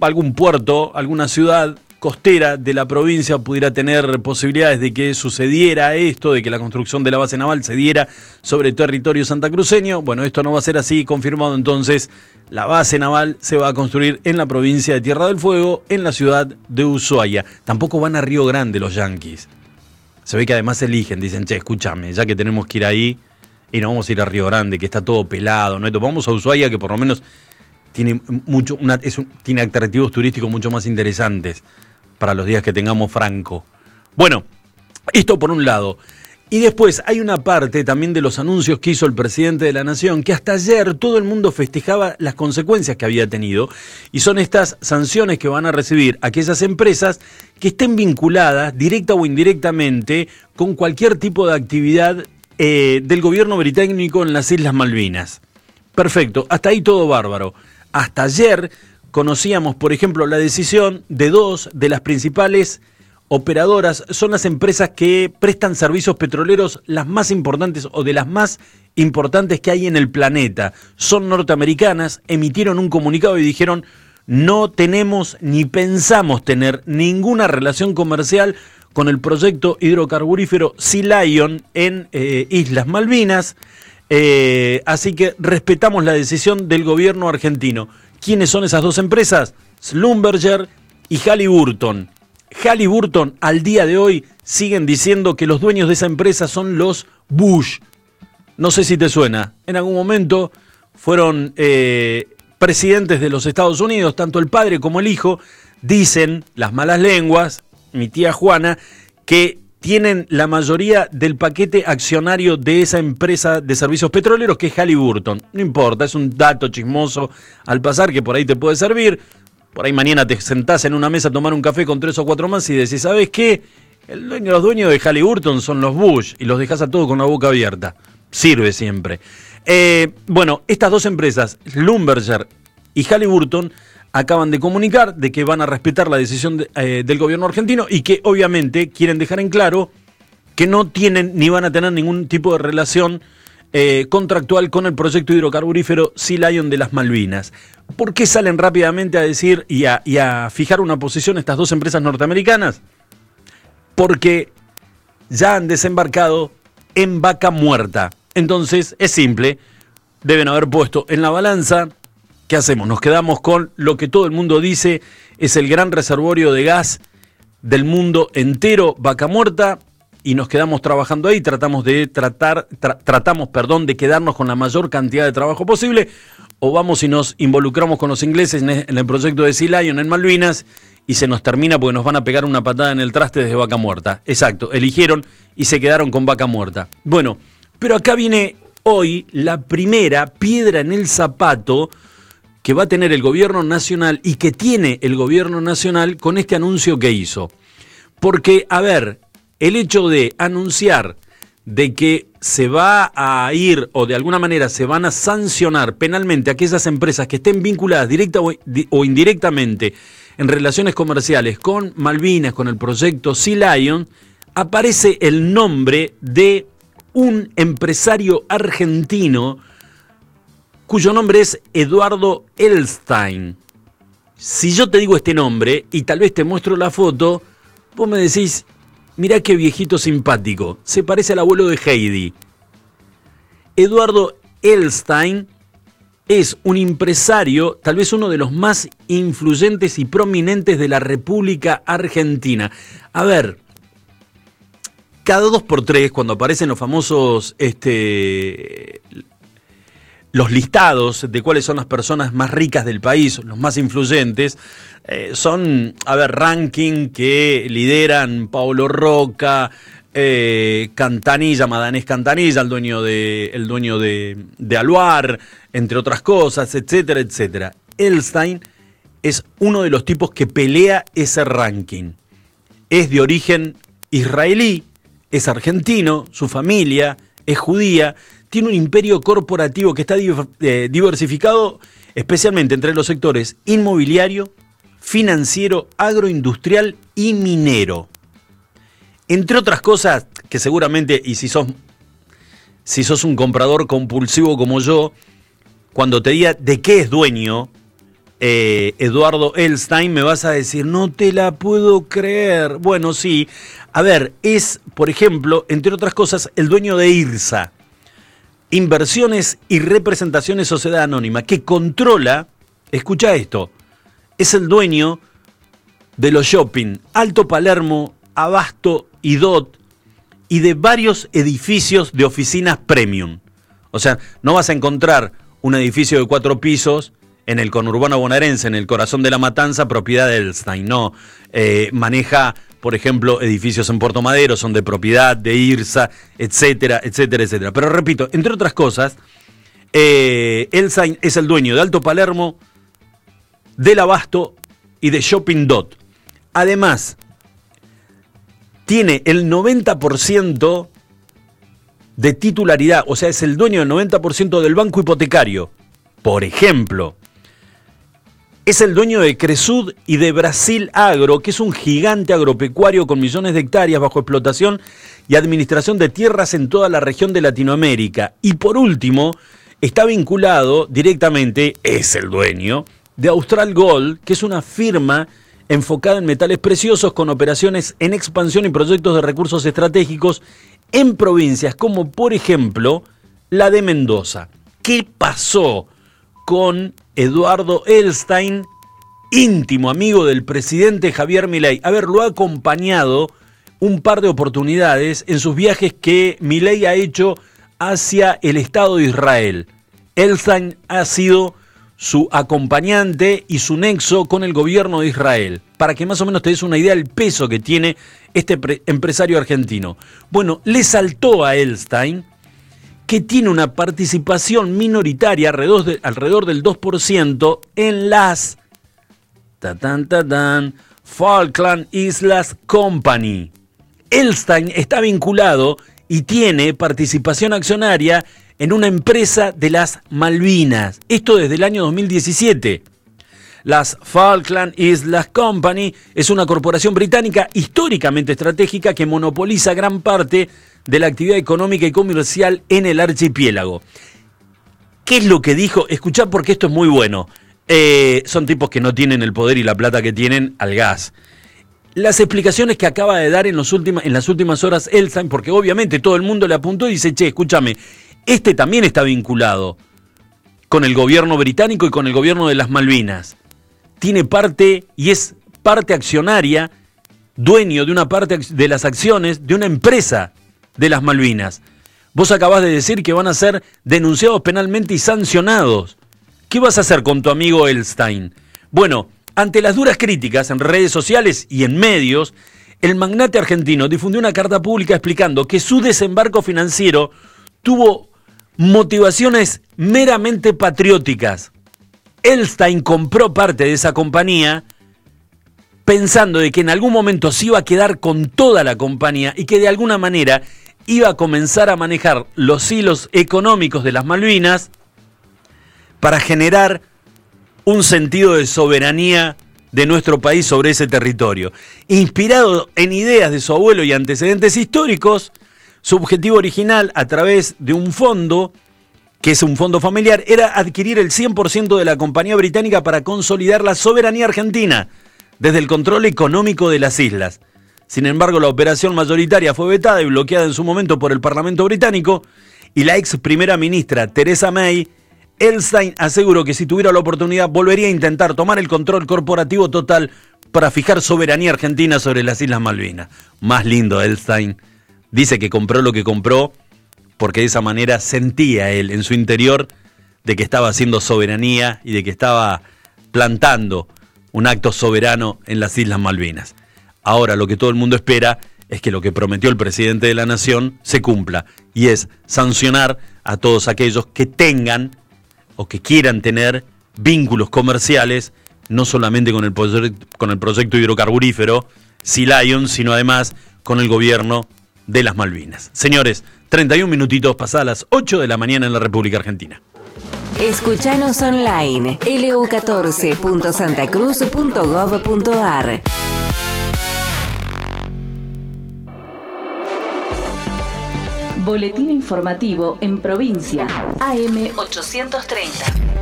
algún puerto, alguna ciudad costera de la provincia pudiera tener posibilidades de que sucediera esto, de que la construcción de la base naval se diera sobre territorio santacruceño. Bueno, esto no va a ser así, confirmado entonces, la base naval se va a construir en la provincia de Tierra del Fuego, en la ciudad de Ushuaia. Tampoco van a Río Grande los yanquis. Se ve que además eligen, dicen, che, escúchame, ya que tenemos que ir ahí, y no vamos a ir a Río Grande, que está todo pelado, ¿no? Vamos a Ushuaia, que por lo menos tiene tiene atractivos turísticos mucho más interesantes para los días que tengamos franco. Bueno, esto por un lado. Y después hay una parte también de los anuncios que hizo el presidente de la Nación, que hasta ayer todo el mundo festejaba las consecuencias que había tenido, y son estas sanciones que van a recibir aquellas empresas que estén vinculadas, directa o indirectamente, con cualquier tipo de actividad del gobierno británico en las Islas Malvinas. Perfecto, hasta ahí todo bárbaro. Hasta ayer conocíamos, por ejemplo, la decisión de dos de las principales operadoras, son las empresas que prestan servicios petroleros las más importantes o de las más importantes que hay en el planeta. Son norteamericanas, emitieron un comunicado y dijeron: no tenemos ni pensamos tener ninguna relación comercial con el proyecto hidrocarburífero Sea Lion en Islas Malvinas, así que respetamos la decisión del gobierno argentino. ¿Quiénes son esas dos empresas? Schlumberger y Halliburton. Halliburton al día de hoy siguen diciendo que los dueños de esa empresa son los Bush. No sé si te suena. En algún momento fueron presidentes de los Estados Unidos, tanto el padre como el hijo. Dicen las malas lenguas, mi tía Juana, que tienen la mayoría del paquete accionario de esa empresa de servicios petroleros, que es Halliburton. No importa, es un dato chismoso al pasar que por ahí te puede servir. Por ahí mañana te sentás en una mesa a tomar un café con 3 o 4 más y decís, ¿sabes qué? Los dueños de Halliburton son los Bush, y los dejás a todos con la boca abierta. Sirve siempre. Bueno, estas dos empresas, Schlumberger y Halliburton, acaban de comunicar de que van a respetar la decisión del gobierno argentino, y que obviamente quieren dejar en claro que no tienen ni van a tener ningún tipo de relación contractual con el proyecto hidrocarburífero Sea Lion de las Malvinas. ¿Por qué salen rápidamente a decir y a fijar una posición estas dos empresas norteamericanas? Porque ya han desembarcado en Vaca Muerta. Entonces es simple, deben haber puesto en la balanza. ¿Qué hacemos? Nos quedamos con lo que todo el mundo dice es el gran reservorio de gas del mundo entero, Vaca Muerta, y nos quedamos trabajando ahí. Tratamos de quedarnos con la mayor cantidad de trabajo posible, o vamos y nos involucramos con los ingleses en el proyecto de Sea Lion en Malvinas, y se nos termina porque nos van a pegar una patada en el traste desde Vaca Muerta. Exacto, eligieron y se quedaron con Vaca Muerta. Bueno, pero acá viene hoy la primera piedra en el zapato que va a tener el gobierno nacional, y que tiene el gobierno nacional con este anuncio que hizo. Porque, a ver, el hecho de anunciar de que se va a ir, o de alguna manera se van a sancionar penalmente a aquellas empresas que estén vinculadas directa o indirectamente en relaciones comerciales con Malvinas, con el proyecto Sea Lion, aparece el nombre de un empresario argentino cuyo nombre es Eduardo Elstein. Si yo te digo este nombre y tal vez te muestro la foto, vos me decís, mirá qué viejito simpático, se parece al abuelo de Heidi. Eduardo Elstein es un empresario, tal vez uno de los más influyentes y prominentes de la República Argentina. A ver, cada 2x3, cuando aparecen los famosos los listados de cuáles son las personas más ricas del país, los más influyentes, son, a ver, ranking que lideran Paulo Roca, Cantanilla, Madanés Cantanilla, el dueño de Aluar, entre otras cosas, etcétera, etcétera. Elstein es uno de los tipos que pelea ese ranking. Es de origen israelí, es argentino, su familia es judía, tiene un imperio corporativo que está diversificado especialmente entre los sectores inmobiliario, financiero, agroindustrial y minero. Entre otras cosas que seguramente, y si sos un comprador compulsivo como yo, cuando te diga de qué es dueño, Eduardo Elstein, me vas a decir, no te la puedo creer. Bueno, sí. A ver, es, por ejemplo, entre otras cosas, el dueño de IRSA, Inversiones y Representaciones Sociedad Anónima, que controla, escucha esto, es el dueño de los shopping Alto Palermo, Abasto y DOT, y de varios edificios de oficinas premium. O sea, no vas a encontrar un edificio de 4 pisos en el conurbano bonaerense, en el corazón de La Matanza, propiedad de Elstein. No, maneja, por ejemplo, edificios en Puerto Madero, son de propiedad de IRSA, etcétera, etcétera, etcétera. Pero repito, entre otras cosas, Elstein es el dueño de Alto Palermo, del Abasto y de Shopping DOT. Además, tiene el 90% de titularidad, o sea, es el dueño del 90% del banco hipotecario. Por ejemplo, es el dueño de Cresud y de Brasil Agro, que es un gigante agropecuario con millones de hectáreas bajo explotación y administración de tierras en toda la región de Latinoamérica. Y por último, está vinculado directamente, es el dueño de Austral Gold, que es una firma enfocada en metales preciosos con operaciones en expansión y proyectos de recursos estratégicos en provincias como, por ejemplo, la de Mendoza. ¿Qué pasó con Eduardo Elstein, íntimo amigo del presidente Javier Milei? A ver, lo ha acompañado un par de oportunidades en sus viajes que Milei ha hecho hacia el Estado de Israel. Elstein ha sido su acompañante y su nexo con el gobierno de Israel, para que más o menos te des una idea del peso que tiene este empresario argentino. Bueno, le saltó a Elstein que tiene una participación minoritaria alrededor del 2% en las Falkland Islands Company. Elstein está vinculado y tiene participación accionaria en una empresa de las Malvinas. Esto desde el año 2017. Las Falkland Islands Company es una corporación británica históricamente estratégica que monopoliza gran parte de la actividad económica y comercial en el archipiélago. ¿Qué es lo que dijo? Escuchá, porque esto es muy bueno. Son tipos que no tienen el poder y la plata que tienen al gas. Las explicaciones que acaba de dar en las últimas horas Elstein, porque obviamente todo el mundo le apuntó y dice, che, escúchame, este también está vinculado con el gobierno británico y con el gobierno de las Malvinas. Tiene parte y es parte accionaria, dueño de una parte de las acciones de una empresa de las Malvinas. Vos acabás de decir que van a ser denunciados penalmente y sancionados. ¿Qué vas a hacer con tu amigo Elstein? Bueno, ante las duras críticas en redes sociales y en medios, el magnate argentino difundió una carta pública explicando que su desembarco financiero tuvo motivaciones meramente patrióticas. Elstein compró parte de esa compañía pensando de que en algún momento se iba a quedar con toda la compañía y que de alguna manera iba a comenzar a manejar los hilos económicos de las Malvinas para generar un sentido de soberanía de nuestro país sobre ese territorio. Inspirado en ideas de su abuelo y antecedentes históricos, su objetivo original, a través de un fondo, que es un fondo familiar, era adquirir el 100% de la compañía británica para consolidar la soberanía argentina desde el control económico de las islas. Sin embargo, la operación mayoritaria fue vetada y bloqueada en su momento por el Parlamento británico, y la ex primera ministra Theresa May. Elstein aseguró que si tuviera la oportunidad volvería a intentar tomar el control corporativo total para fijar soberanía argentina sobre las Islas Malvinas. Más lindo, Elstein. Dice que compró lo que compró porque de esa manera sentía él en su interior de que estaba haciendo soberanía y de que estaba plantando un acto soberano en las Islas Malvinas. Ahora lo que todo el mundo espera es que lo que prometió el presidente de la nación se cumpla, y es sancionar a todos aquellos que tengan o que quieran tener vínculos comerciales, no solamente con el proyecto hidrocarburífero Sea Lion, sino además con el gobierno de las Malvinas. Señores, 31 minutitos pasadas las 8 de la mañana en la República Argentina. Escuchanos online, lu14.santacruz.gov.ar. Boletín informativo en provincia, AM 830.